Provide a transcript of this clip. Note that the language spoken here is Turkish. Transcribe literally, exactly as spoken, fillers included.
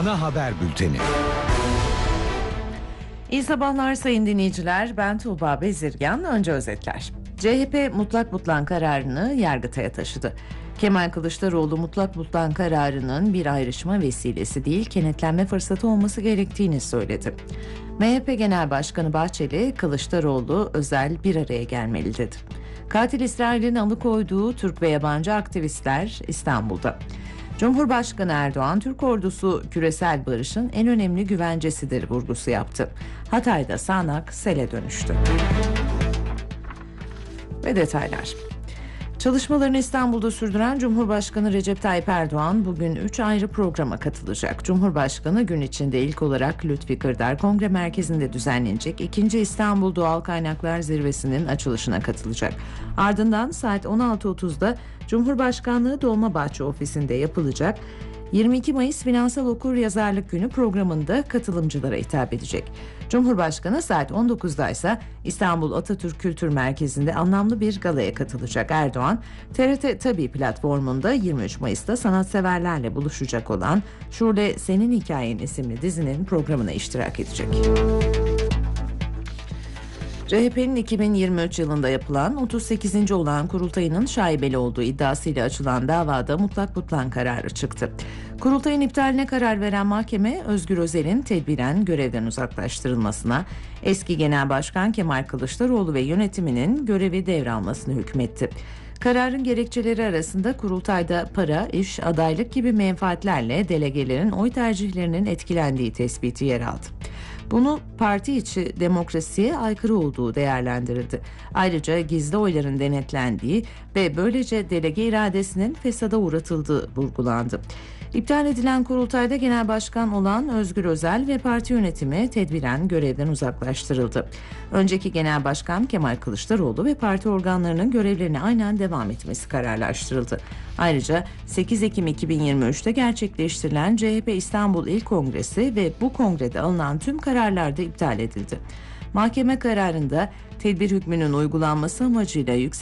Ana haber bülteni. İyi sabahlar sayın dinleyiciler. Ben Tuğba Bezirgan. Önce özetler. C H P mutlak butlan kararını Yargıtay'a taşıdı. Kemal Kılıçdaroğlu mutlak butlan kararının bir ayrışma vesilesi değil, kenetlenme fırsatı olması gerektiğini söyledi. M H P Genel Başkanı Bahçeli, Kılıçdaroğlu, Özel bir araya gelmeli dedi. Katil İsrail'in alıkoyduğu Türk ve yabancı aktivistler İstanbul'da. Cumhurbaşkanı Erdoğan, Türk ordusu küresel barışın en önemli güvencesidir vurgusu yaptı. Hatay'da sağanak sele dönüştü. Ve detaylar. Çalışmalarını İstanbul'da sürdüren Cumhurbaşkanı Recep Tayyip Erdoğan bugün üç ayrı programa katılacak. Cumhurbaşkanı gün içinde ilk olarak Lütfi Kırdar Kongre Merkezi'nde düzenlenecek ikinci İstanbul Doğal Kaynaklar Zirvesi'nin açılışına katılacak. Ardından saat on altı otuzda Cumhurbaşkanlığı Dolmabahçe Ofisi'nde yapılacak yirmi iki Mayıs Finansal Okuryazarlık Günü programında katılımcılara hitap edecek. Cumhurbaşkanı saat on dokuzda ise İstanbul Atatürk Kültür Merkezi'nde anlamlı bir galaya katılacak. Erdoğan, T R T Tabii platformunda yirmi üç Mayıs'ta sanatseverlerle buluşacak olan Şule Senin Hikayen isimli dizinin programına iştirak edecek. C H P'nin iki bin yirmi üç yılında yapılan otuz sekizinci olağan kurultayının şaibeli olduğu iddiasıyla açılan davada mutlak butlan kararı çıktı. Kurultayın iptaline karar veren mahkeme, Özgür Özel'in tedbiren görevden uzaklaştırılmasına, eski Genel Başkan Kemal Kılıçdaroğlu ve yönetiminin görevi devralmasını hükmetti. Kararın gerekçeleri arasında kurultayda para, iş, adaylık gibi menfaatlerle delegelerin oy tercihlerinin etkilendiği tespiti yer aldı. Bunu parti içi demokrasiye aykırı olduğu değerlendirildi. Ayrıca gizli oyların denetlendiği ve böylece delege iradesinin fesada uğratıldığı vurgulandı. İptal edilen kurultayda Genel Başkan olan Özgür Özel ve parti yönetimi tedbiren görevden uzaklaştırıldı. Önceki Genel Başkan Kemal Kılıçdaroğlu ve parti organlarının görevlerine aynen devam etmesi kararlaştırıldı. Ayrıca sekiz Ekim iki bin yirmi üçte gerçekleştirilen C H P İstanbul İl Kongresi ve bu kongrede alınan tüm kararlar da iptal edildi. Mahkeme kararında tedbir hükmünün uygulanması amacıyla yüksek